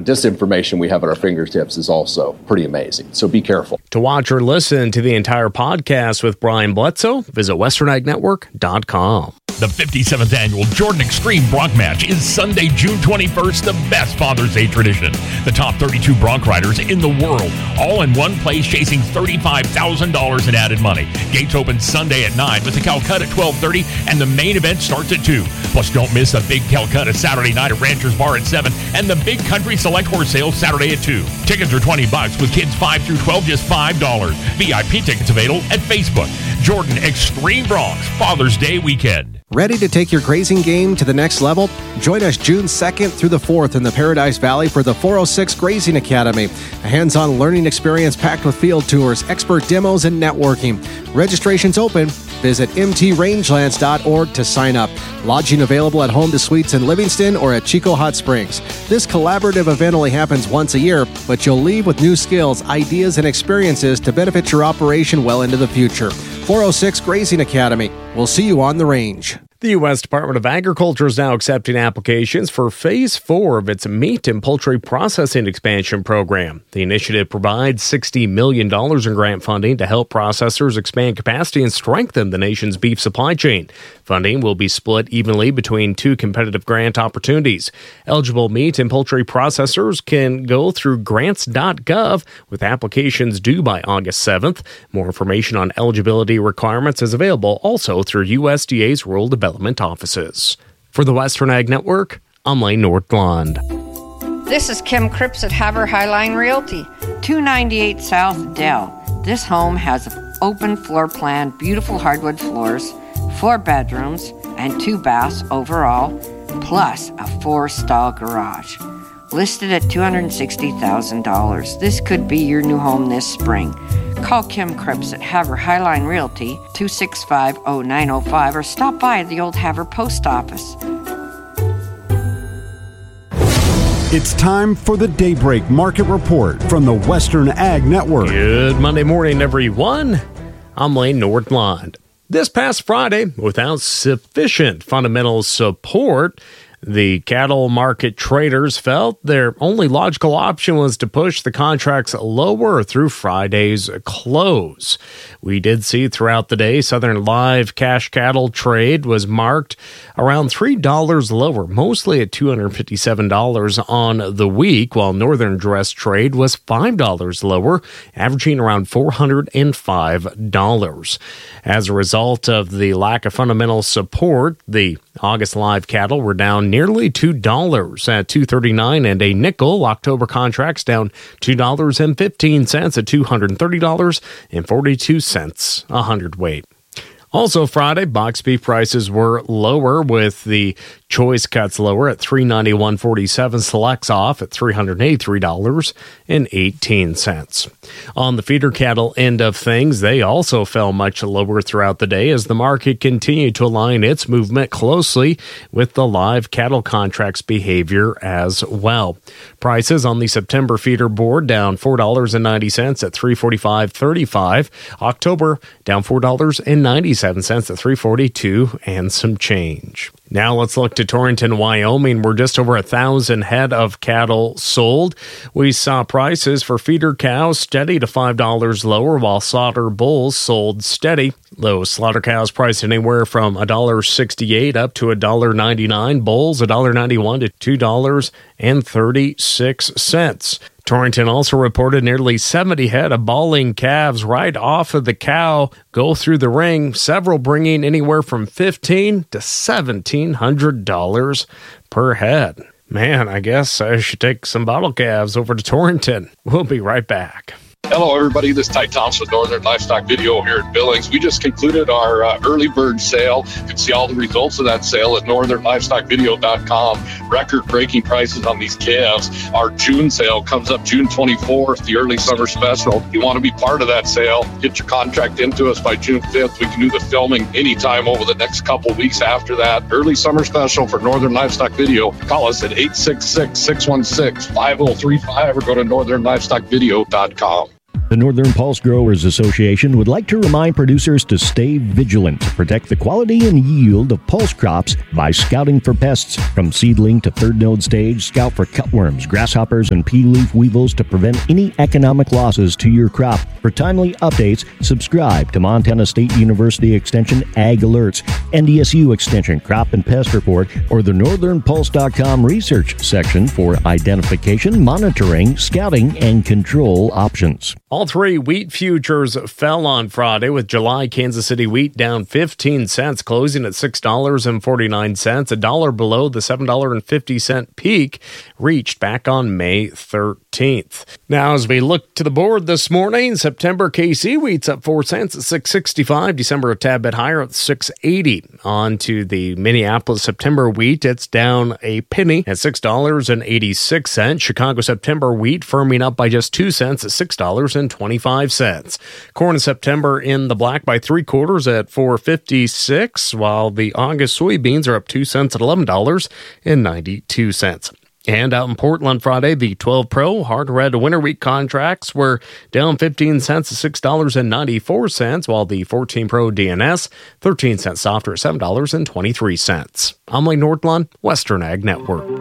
of disinformation we have at our fingertips is also pretty amazing. So be careful. To watch or listen to the entire podcast with Brian Bledsoe, visit westernagnetwork.com. The 57th annual Jordan Extreme Bronc Match is Sunday, June 21st, the best Father's Day tradition. The top 32 bronc riders in the world, all in one place, chasing $35,000 in added money. Gates open Sunday at 9 with the Calcutta at 12:30, and the main event starts at 2. Plus, don't miss the Big Calcutta Saturday night at Rancher's Bar at 7, and the Big Country Select Horse Sale Saturday at 2. Tickets are $20 with kids 5 through 12, just $5. VIP tickets available at Facebook. Jordan Extreme Broncs Father's Day weekend. Ready to take your grazing game to the next level? Join us June 2nd through the 4th in the Paradise Valley for the 406 Grazing Academy, a hands-on learning experience packed with field tours, expert demos, and networking. Registration's open. Visit mtrangelands.org to sign up. Lodging available at Home to Suites in Livingston or at Chico Hot Springs. This collaborative event only happens once a year, but you'll leave with new skills, ideas, and experiences to benefit your operation well into the future. 406 Grazing Academy. We'll see you on the range. The U.S. Department of Agriculture is now accepting applications for Phase 4 of its meat and poultry processing expansion program. The initiative provides $60 million in grant funding to help processors expand capacity and strengthen the nation's beef supply chain. Funding will be split evenly between two competitive grant opportunities. Eligible meat and poultry processors can go through grants.gov with applications due by August 7th. More information on eligibility requirements is available also through USDA's Rural Development offices. For the Western Ag Network, I'm Lane Nordlund. This is Kim Cripps at Haver Highline Realty, 298 South Dell. This home has an open floor plan, beautiful hardwood floors, 4 bedrooms, and 2 baths overall, plus a 4-stall garage. Listed at $260,000. This could be your new home this spring. Call Kim Cripps at Haver Highline Realty, 265-0905, or stop by the old Haver Post Office. It's time for the Daybreak Market Report from the Western Ag Network. Good Monday morning, everyone. I'm Lane Nordlund. This past Friday, without sufficient fundamental support, the cattle market traders felt their only logical option was to push the contracts lower through Friday's close. We did see throughout the day Southern live cash cattle trade was marked around $3 lower, mostly at $257 on the week, while Northern dress trade was $5 lower, averaging around $405. As a result of the lack of fundamental support, the August live cattle were down nearly $2 at $2.39 and a nickel. October contracts down $2.15 at $230.42 a hundredweight. Also Friday, box beef prices were lower, with the choice cuts lower at $391.47, selects off at $383.18. On the feeder cattle end of things, they also fell much lower throughout the day as the market continued to align its movement closely with the live cattle contracts behavior as well. Prices on the September feeder board down $4.90 at $345.35. October down $4.97 at $342 and some change. Now let's look to Torrington, Wyoming, where just over 1,000 head of cattle sold. We saw prices for feeder cows steady to $5 lower, while slaughter bulls sold steady. Low slaughter cows priced anywhere from $1.68 up to $1.99. Bulls $1.91 to $2.36. Torrington also reported nearly 70 head of balling calves right off of the cow go through the ring, several bringing anywhere from $1,500 to $1,700 per head. Man, I guess I should take some bottle calves over to Torrington. We'll be right back. Hello, everybody. This is Ty Thompson with Northern Livestock Video here at Billings. We just concluded our early bird sale. You can see all the results of that sale at northernlivestockvideo.com. Record-breaking prices on these calves. Our June sale comes up June 24th, the early summer special. If you want to be part of that sale, get your contract into us by June 5th. We can do the filming anytime over the next couple weeks after that. Early summer special for Northern Livestock Video. Call us at 866-616-5035 or go to northernlivestockvideo.com. The Northern Pulse Growers Association would like to remind producers to stay vigilant to protect the quality and yield of pulse crops by scouting for pests. From seedling to third node stage, scout for cutworms, grasshoppers, and pea leaf weevils to prevent any economic losses to your crop. For timely updates, subscribe to Montana State University Extension Ag Alerts, NDSU Extension Crop and Pest Report, or the NorthernPulse.com research section for identification, monitoring, scouting, and control options. All three wheat futures fell on Friday, with July Kansas City wheat down 15 cents, closing at $6.49, a dollar below the $7.50 peak reached back on May 13th. Now, as we look to the board this morning, September KC wheat's up 4 cents at $6.65, December a tad bit higher at $6.80. On to the Minneapolis September wheat, it's down a penny at $6.86. Chicago September wheat firming up by just 2 cents at $6.25. Corn in September in the black by 3/4 at $4.56, while the August soybeans are up 2 cents at $11.92. And out in Portland Friday, the 12 Pro hard red winter wheat contracts were down 15 cents at $6.94, while the 14 Pro DNS 13 cents softer at $7.23. I'm Lee Nordlund, Western Ag Network.